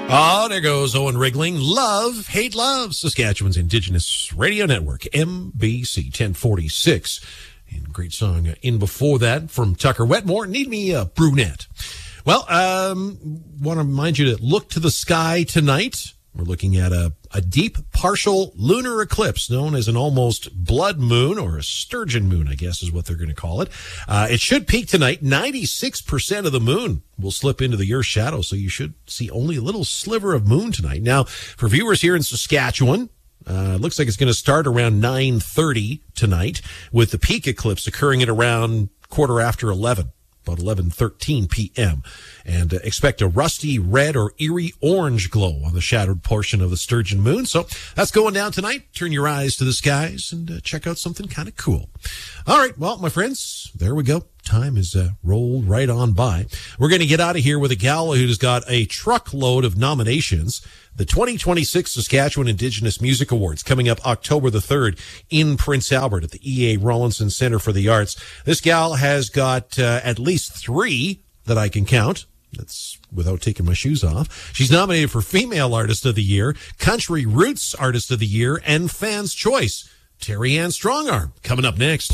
Oh, there goes Owen Rigling. Love, hate, love. Saskatchewan's Indigenous Radio Network, MBC 1046. And great song in before that from Tucker Wetmore, Need Me a Brunette. Well, want to remind you to look to the sky tonight. We're looking at a deep partial lunar eclipse known as an almost blood moon, or a sturgeon moon, I guess is what they're going to call it. It should peak tonight. 96% of the moon will slip into the Earth's shadow, so you should see only a little sliver of moon tonight. Now, for viewers here in Saskatchewan, it looks like it's going to start around 9:30 tonight, with the peak eclipse occurring at around 11:15. About 11:13 p.m. And expect a rusty red or eerie orange glow on the shadowed portion of the sturgeon moon. So that's going down tonight. Turn your eyes to the skies and check out something kind of cool. All right, well, my friends, there we go. Time is rolled right on by. We're going to get out of here with a gal who's got a truckload of nominations. The 2026 Saskatchewan Indigenous Music Awards coming up October the 3rd in Prince Albert at the E.A. Rawlinson Center for the Arts. This gal has got at least 3 that I can count. That's without taking my shoes off. She's nominated for Female Artist of the Year, Country Roots Artist of the Year, and Fans' Choice. Terry Ann Strongarm coming up next.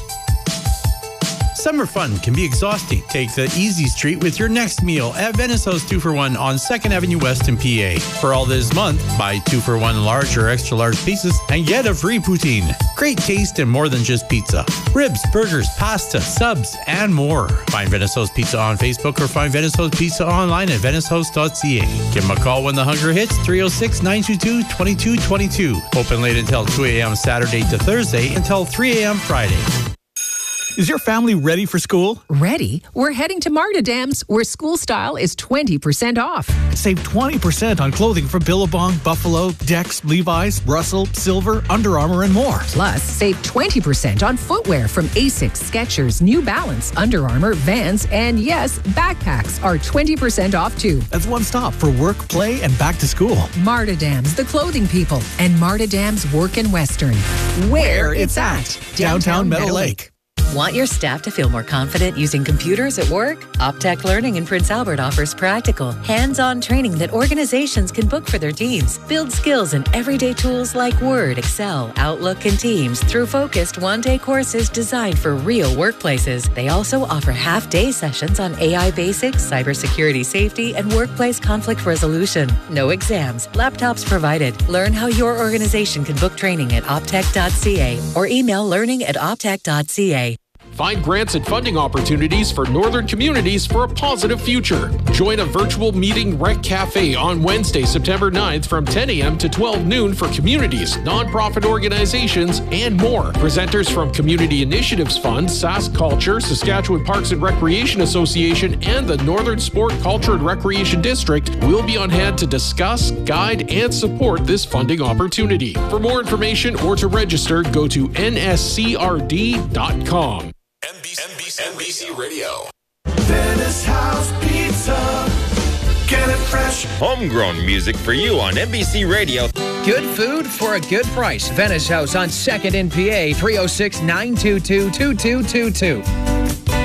Summer fun can be exhausting. Take the easy street with your next meal at Venice House 2-for-1 on 2nd Avenue West in PA. For all this month, buy 2-for-1 large or extra large pieces and get a free poutine. Great taste and more than just pizza. Ribs, burgers, pasta, subs, and more. Find Venice House Pizza on Facebook or find Venice House Pizza online at venicehouse.ca. Give them a call when the hunger hits, 306-922-2222. Open late until 2 a.m. Saturday to Thursday until 3 a.m. Friday. Is your family ready for school? Ready? We're heading to Marta Dams, where school style is 20% off. Save 20% on clothing from Billabong, Buffalo, Dex, Levi's, Russell, Silver, Under Armour, and more. Plus, save 20% on footwear from Asics, Skechers, New Balance, Under Armour, Vans, and yes, backpacks are 20% off too. That's one stop for work, play, and back to school. Marta Dams, the clothing people, and Marta Dams Work in Western. Where it's at. Downtown Meadow Lake. Want your staff to feel more confident using computers at work? Optech Learning in Prince Albert offers practical, hands-on training that organizations can book for their teams. Build skills in everyday tools like Word, Excel, Outlook, and Teams through focused one-day courses designed for real workplaces. They also offer half-day sessions on AI basics, cybersecurity safety, and workplace conflict resolution. No exams, laptops provided. Learn how your organization can book training at optech.ca or email learning@optech.ca. Find grants and funding opportunities for northern communities for a positive future. Join a virtual meeting Rec Cafe on Wednesday, September 9th from 10 a.m. to 12 noon for communities, nonprofit organizations, and more. Presenters from Community Initiatives Fund, Sask Culture, Saskatchewan Parks and Recreation Association, and the Northern Sport, Culture and Recreation District will be on hand to discuss, guide, and support this funding opportunity. For more information or to register, go to nscrd.com. NBC Radio. Venice House Pizza. Get it fresh. Homegrown music for you on NBC Radio. Good food for a good price. Venice House on 2nd in PA, 306-922-2222.